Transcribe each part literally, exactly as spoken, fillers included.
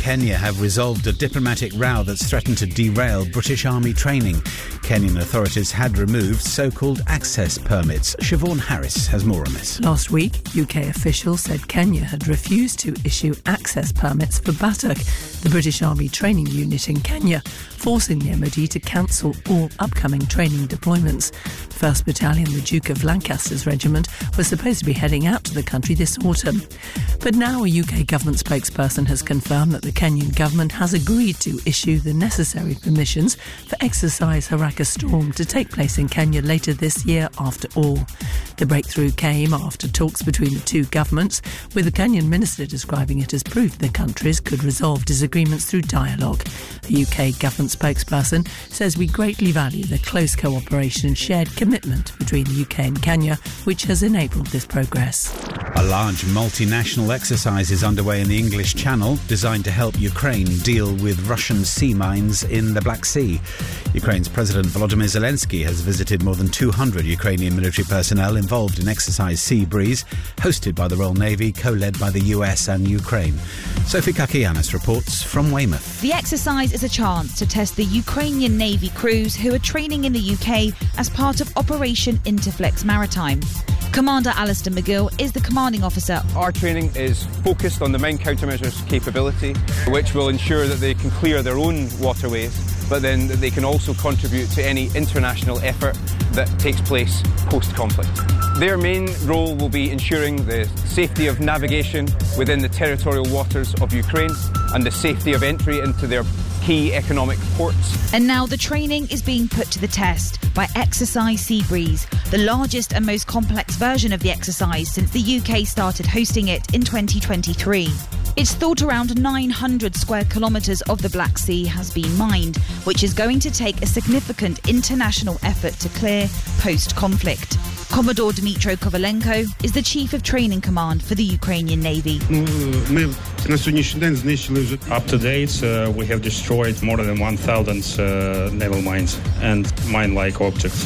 Kenya have resolved a diplomatic row that's threatened to derail British Army training. Kenyan authorities had removed so-called access permits. Siobhan Harris has more on this. Last week, U K officials said Kenya had refused to issue access permits for Batak, the British Army training unit in Kenya, forcing the M O D to cancel all upcoming training deployments. first Battalion, the Duke of Lancaster's regiment, was supposed to be heading out to the country this autumn. But now a U K government spokesperson has confirmed that the Kenyan government has agreed to issue the necessary permissions for Exercise Haraka Storm to take place in Kenya later this year after all. The breakthrough came after talks between the two governments, with the Kenyan minister describing it as proof the countries could resolve disagreements through dialogue. The U K government spokesperson says we greatly value the close cooperation and shared commitment between the U K and Kenya, which has enabled this progress. A large multinational exercise is underway in the English Channel, designed to help Ukraine deal with Russian sea mines in the Black Sea. Ukraine's President Volodymyr Zelensky has visited more than two hundred Ukrainian military personnel involved in Exercise Sea Breeze, hosted by the Royal Navy, co-led by the U S and Ukraine. Sophie Kakianis reports from Weymouth. The exercise is a chance to test the Ukrainian Navy crews who are training in the U K as part of Operation Interflex Maritime. Commander Alistair McGill is the commanding officer. Our training is focused on the mine countermeasures capability, which will ensure that they can clear their own waterways, but then that they can also contribute to any international effort that takes place post-conflict. Their main role will be ensuring the safety of navigation within the territorial waters of Ukraine and the safety of entry into their key economic ports. And now the training is being put to the test by Exercise Sea Breeze, the largest and most complex version of the exercise since the U K started hosting it in twenty twenty-three. It's thought around nine hundred square kilometres of the Black Sea has been mined, which is going to take a significant international effort to clear post-conflict. Commodore Dmytro Kovalenko is the Chief of Training Command for the Ukrainian Navy. Up to date, uh, we have destroyed more than one thousand uh, naval mines and mine-like objects.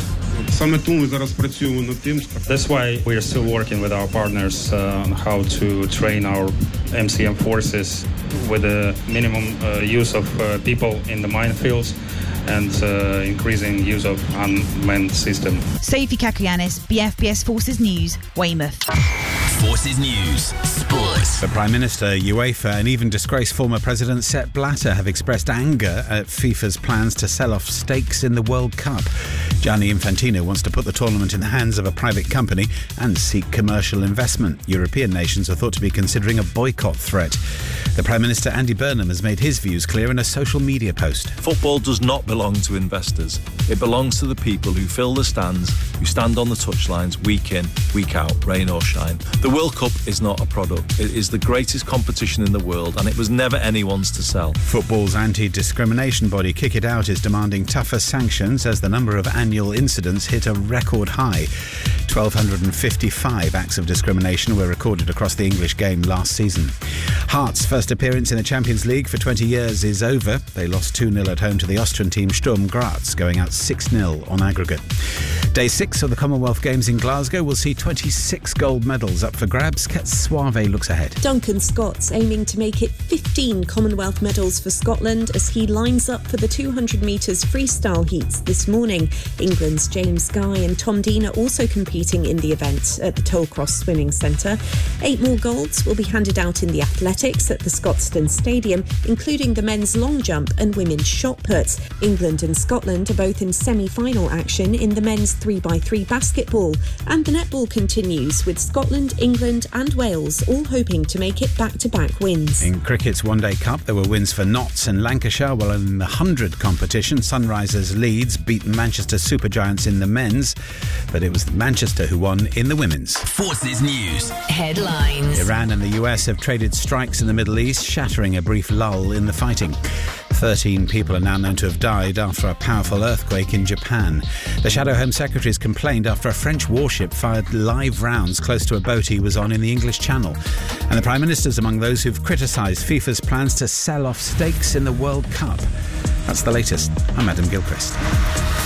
That's why we are still working with our partners uh, on how to train our M C M forces with a minimum uh, use of uh, people in the minefields and uh, increasing use of unmanned system. Sophie Kakianis, B F B S Forces News, Weymouth. Forces News, Sports. The Prime Minister, UEFA and even disgraced former President Sepp Blatter have expressed anger at FIFA's plans to sell off stakes in the World Cup. Gianni Infantino wants to put the tournament in the hands of a private company and seek commercial investment. European nations are thought to be considering a boycott threat. The Prime Minister, Andy Burnham, has made his views clear in a social media post. Football does not belong to investors. It belongs to the people who fill the stands, who stand on the touchlines week in, week out, rain or shine. The World Cup is not a product. It is the greatest competition in the world, and it was never anyone's to sell. Football's anti-discrimination body Kick It Out is demanding tougher sanctions as the number of annual incidents hit a record high. one thousand two hundred fifty-five acts of discrimination were recorded across the English game last season. Hearts' first appearance in the Champions League for twenty years is over. They lost two nil at home to the Austrian team Sturm Graz, going out six nil on aggregate. Day six of the Commonwealth Games in Glasgow will see twenty-six gold medals up for grabs. Kat Suave looks ahead. Duncan Scott's aiming to make it fifteen Commonwealth medals for Scotland as he lines up for the two hundred metres freestyle heats this morning. England's James Guy and Tom Dean are also competing in the event at the Tollcross Swimming Centre. Eight more golds will be handed out in the athletics at the Scotstoun Stadium, including the men's long jump and women's shot put. England and Scotland are both in semi-final action in the men's three by three basketball, and the netball continues with Scotland, England and Wales all hoping to make it back-to-back wins. In cricket's One Day Cup, there were wins for Notts and Lancashire, while in the one hundred competition, Sunrisers Leeds beat Manchester Supergiants in the men's, but it was Manchester who won in the women's. Forces News headlines. Iran and the U S have traded strikes in the Middle East, shattering a brief lull in the fighting. thirteen people are now known to have died after a powerful earthquake in Japan. The Shadow Home Secretary has complained after a French warship fired live rounds close to a boat he was on in the English Channel. And the Prime Minister's among those who've criticised FIFA's plans to sell off stakes in the World Cup. That's the latest. I'm Adam Gilchrist.